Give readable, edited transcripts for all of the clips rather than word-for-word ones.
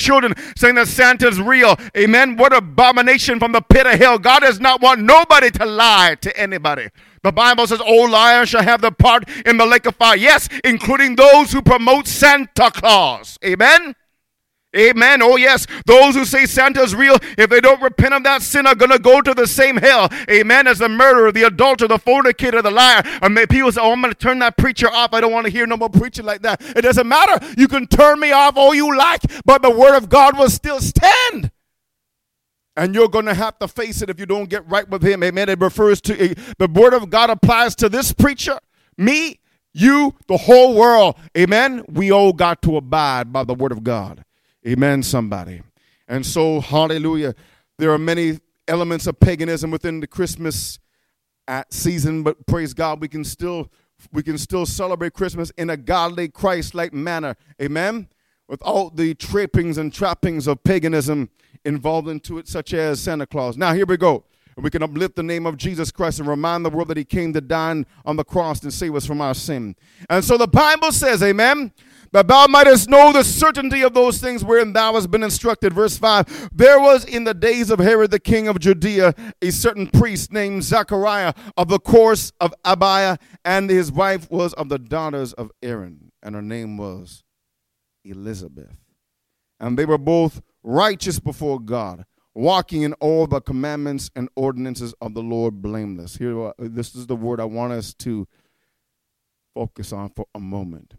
children saying that Santa's real. Amen. What abomination from the pit of hell. God does not want nobody to lie to anybody. The Bible says, all liars shall have their part in the lake of fire. Yes, including those who promote Santa Claus. Amen. Amen. Oh, yes. Those who say Santa's real, if they don't repent of that sin, are going to go to the same hell. Amen. As the murderer, the adulterer, the fornicator, the liar. And people say, oh, I'm going to turn that preacher off. I don't want to hear no more preaching like that. It doesn't matter. You can turn me off all you like, but the word of God will still stand. And you're going to have to face it if you don't get right with him. Amen. It refers to, the word of God applies to this preacher, me, you, the whole world. Amen. We all got to abide by the word of God. Amen, somebody. And so, hallelujah, there are many elements of paganism within the Christmas season, but praise God, we can still celebrate Christmas in a godly, Christ-like manner. Amen? Without the trappings and trappings of paganism involved into it, such as Santa Claus. Now, here we go. We can uplift the name of Jesus Christ and remind the world that he came to die on the cross and save us from our sin. And so the Bible says, amen, that thou mightest know the certainty of those things wherein thou hast been instructed. Verse 5, there was in the days of Herod the king of Judea a certain priest named Zachariah of the course of Abiah, and his wife was of the daughters of Aaron, and her name was Elizabeth. And they were both righteous before God, walking in all the commandments and ordinances of the Lord blameless. This is the word I want us to focus on for a moment.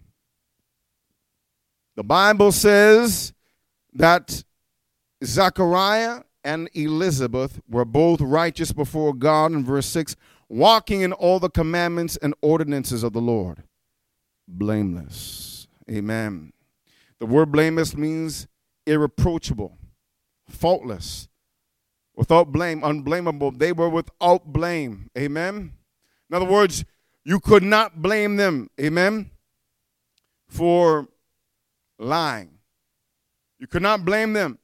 The Bible says that Zachariah and Elizabeth were both righteous before God, in verse 6, walking in all the commandments and ordinances of the Lord blameless. Amen. The word blameless means irreproachable, faultless, without blame, unblameable. They were without blame. Amen. In other words, you could not blame them. Amen. For lying. You could not blame them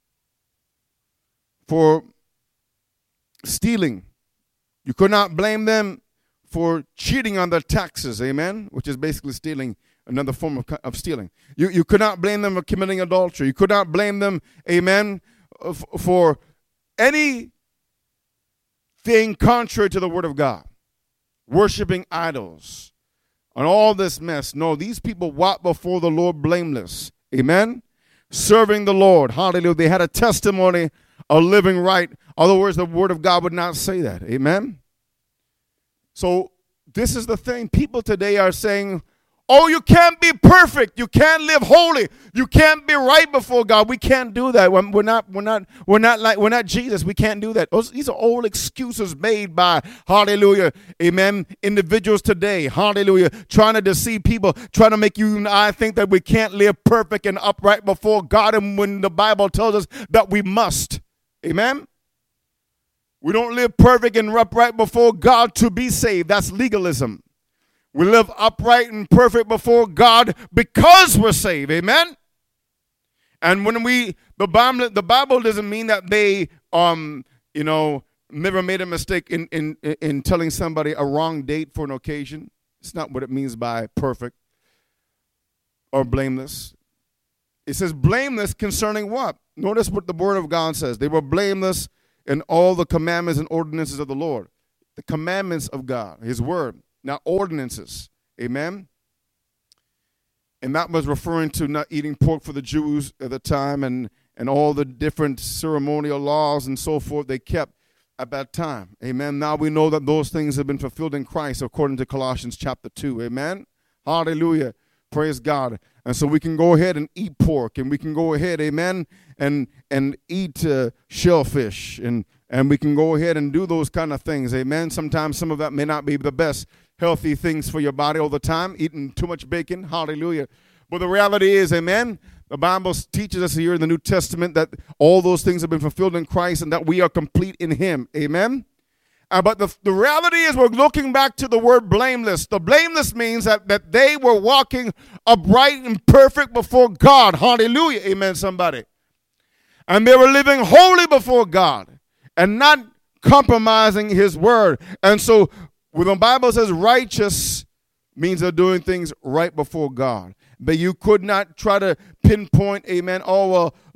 for stealing. You could not blame them for cheating on their taxes. Amen. Which is basically stealing. Another form of stealing. You could not blame them for committing adultery. You could not blame them, amen, for anything contrary to the word of God. Worshiping idols and all this mess. No, these people walked before the Lord blameless. Amen. Serving the Lord. Hallelujah. They had a testimony of living right. Other words, the word of God would not say that. Amen. So this is the thing. People today are saying, oh, you can't be perfect. You can't live holy. You can't be right before God. We can't do that. We're not Jesus. We can't do that. These are old excuses made by, hallelujah, amen, individuals today, hallelujah, trying to deceive people, trying to make you and I think that we can't live perfect and upright before God, and when the Bible tells us that we must. Amen? We don't live perfect and upright before God to be saved. That's legalism. We live upright and perfect before God because we're saved. Amen? And when the Bible doesn't mean that they, never made a mistake in telling somebody a wrong date for an occasion. It's not what it means by perfect or blameless. It says blameless concerning what? Notice what the word of God says. They were blameless in all the commandments and ordinances of the Lord. The commandments of God, his word. Now, ordinances, amen? And that was referring to not eating pork for the Jews at the time and all the different ceremonial laws and so forth they kept at that time, amen? Now we know that those things have been fulfilled in Christ according to Colossians chapter 2, amen? Hallelujah, praise God. And so we can go ahead and eat pork, and we can go ahead, amen, and eat shellfish, and we can go ahead and do those kind of things, amen? Sometimes some of that may not be the best healthy things for your body all the time, eating too much bacon, hallelujah. But the reality is, amen, the Bible teaches us here in the New Testament that all those things have been fulfilled in Christ and that we are complete in him, amen. But the reality is we're looking back to the word blameless. The blameless means that they were walking upright and perfect before God, hallelujah, amen, somebody. And they were living holy before God and not compromising his word. And so when the Bible says righteous means they're doing things right before God. But you could not try to pinpoint, amen, oh, well,